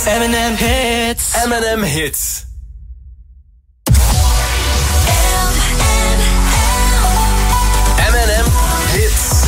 M&M hits. M&M hits. M&M hits.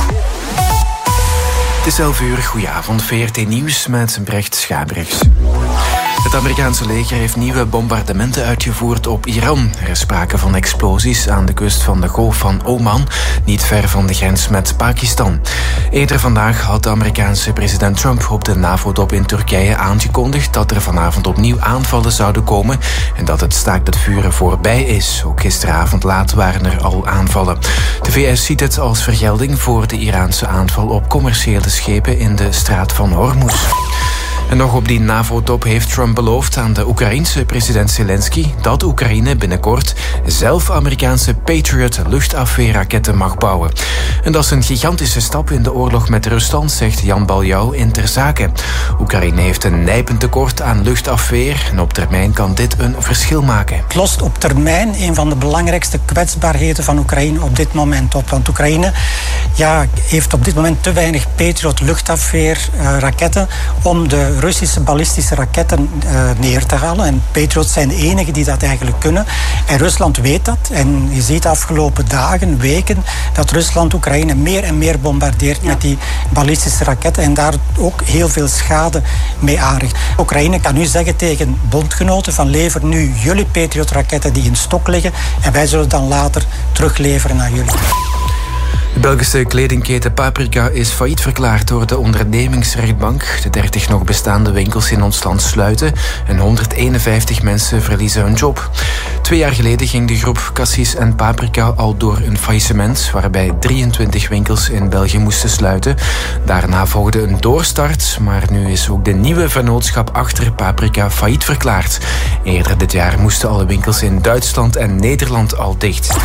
Het is 11 uur, goedenavond, VRT Nieuws met Brecht Schabrix. Het Amerikaanse leger heeft nieuwe bombardementen uitgevoerd op Iran. Er is sprake van explosies aan de kust van de Golf van Oman, niet ver van de grens met Pakistan. Eerder vandaag had de Amerikaanse president Trump op de NAVO-top in Turkije aangekondigd dat er vanavond opnieuw aanvallen zouden komen en dat het staakt het vuren voorbij is. Ook gisteravond laat waren er al aanvallen. De VS ziet het als vergelding voor de Iraanse aanval op commerciële schepen in de straat van Hormuz. En nog op die NAVO-top heeft Trump beloofd aan de Oekraïense president Zelensky dat Oekraïne binnenkort zelf Amerikaanse Patriot luchtafweerraketten mag bouwen. En dat is een gigantische stap in de oorlog met Rusland, zegt Jan Baljouw in Ter Zake. Oekraïne heeft een nijpend tekort aan luchtafweer en op termijn kan dit een verschil maken. Het lost op termijn een van de belangrijkste kwetsbaarheden van Oekraïne op dit moment op. Want Oekraïne heeft op dit moment te weinig Patriot luchtafweerraketten om de Russische ballistische raketten neer te halen. En Patriots zijn de enigen die dat eigenlijk kunnen. En Rusland weet dat. En je ziet de afgelopen dagen, weken, dat Rusland Oekraïne meer en meer bombardeert met die ballistische raketten. En daar ook heel veel schade mee aanricht. Oekraïne kan nu zeggen tegen bondgenoten van lever nu jullie Patriot-raketten die in stok liggen. En wij zullen dan later terugleveren naar jullie. De Belgische kledingketen Paprika is failliet verklaard door de ondernemingsrechtbank. De 30 nog bestaande winkels in ons land sluiten en 151 mensen verliezen hun job. 2 jaar geleden ging de groep Cassis en Paprika al door een faillissement, waarbij 23 winkels in België moesten sluiten. Daarna volgde een doorstart, maar nu is ook de nieuwe vennootschap achter Paprika failliet verklaard. Eerder dit jaar moesten alle winkels in Duitsland en Nederland al dicht.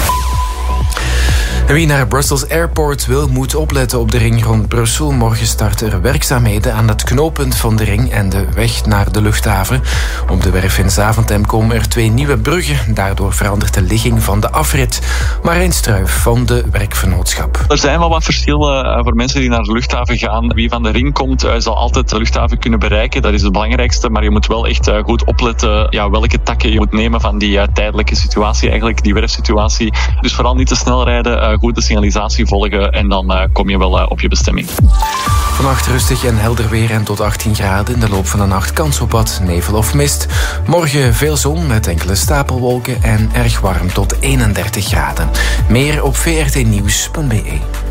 En wie naar Brussels Airport wil, moet opletten op de ring rond Brussel. Morgen starten er werkzaamheden aan het knooppunt van de ring en de weg naar de luchthaven. Op de werf in Zaventem komen er 2 nieuwe bruggen. Daardoor verandert de ligging van de afrit. Marijn Struijf van de werkvernootschap. Er zijn wel wat verschillen voor mensen die naar de luchthaven gaan. Wie van de ring komt, zal altijd de luchthaven kunnen bereiken. Dat is het belangrijkste. Maar je moet wel echt goed opletten welke takken je moet nemen van die tijdelijke situatie, eigenlijk die werfsituatie. Dus vooral niet te snel rijden, goed de signalisatie volgen en dan kom je wel op je bestemming. Vannacht rustig en helder weer en tot 18 graden. In de loop van de nacht kans op wat nevel of mist. Morgen veel zon met enkele stapelwolken en erg warm tot 31 graden. Meer op vrtnieuws.be.